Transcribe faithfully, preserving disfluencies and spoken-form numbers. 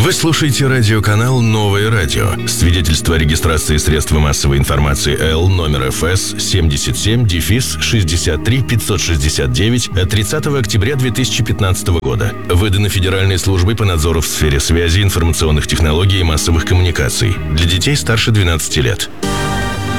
Вы слушаете радиоканал «Новое радио». Свидетельство о регистрации средства массовой информации Л номер эф эс семьдесят семь шестьдесят три пятьсот шестьдесят девять от тридцатого октября две тысячи пятнадцатого года. Выдано Федеральной службой по надзору в сфере связи, информационных технологий и массовых коммуникаций. Для детей старше двенадцати лет.